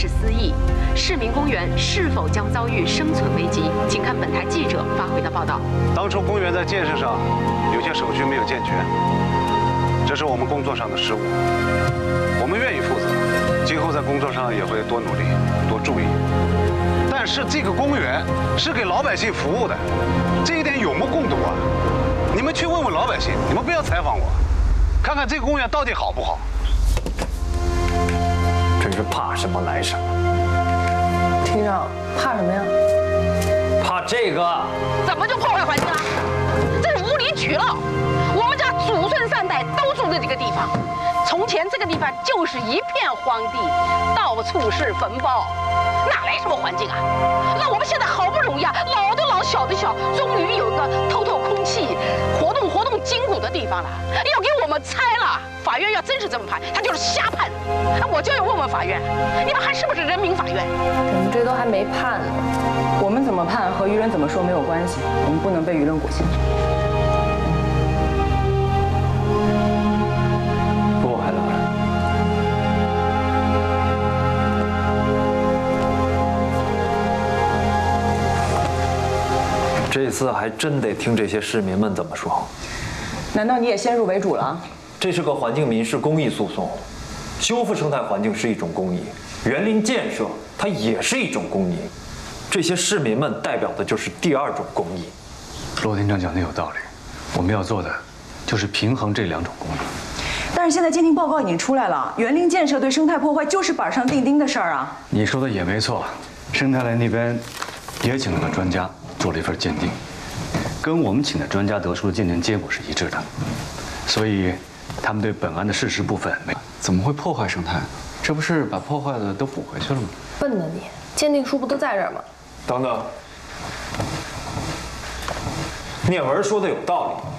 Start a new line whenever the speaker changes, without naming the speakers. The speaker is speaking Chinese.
视私意，市民公园是否将遭遇生存危机？请看本台记者发回的报道。
当初公园在建设上有些手续没有健全，这是我们工作上的失误，我们愿意负责，今后在工作上也会多努力、多注意。但是这个公园是给老百姓服务的，这一点有目共睹啊！你们去问问老百姓，你们不要采访我，看看这个公园到底好不好。
真是怕什么来什么。
厅长，怕什么呀？
怕这个？
怎么就破坏环境啊？这是无理取闹！我们家祖孙三代都住在这个地方，从前这个地方就是一片荒地，到处是坟包，哪来什么环境啊？那我们现在好不容易啊，老的老，小的小，终于有一个透透空气、活动筋骨的地方了，要给我们拆了。 法院要真是这么判，他就是瞎判。我就要问问法院，你们还是不是人民法院？
我们这都还没判呢，我们怎么判和舆论怎么说没有关系，我们不能被舆论裹挟。
破坏了。这次还真得听这些市民们怎么说。
难道你也先入为主了？
这是个环境民事公益诉讼，修复生态环境是一种公益，园林建设它也是一种公益，这些市民们代表的就是第二种公益。
罗厅长讲的有道理，我们要做的就是平衡这两种公益。
但是现在鉴定报告已经出来了，园林建设对生态破坏就是板上钉钉的事儿啊。
你说的也没错，生态类那边也请了个专家做了一份鉴定，跟我们请的专家得出的鉴定结果是一致的，所以。 他们对本案的事实部分没，
怎么会破坏生态？这不是把破坏的都补回去了吗？
笨呢你，鉴定书不都在这儿吗？
等等，聂文说的有道理。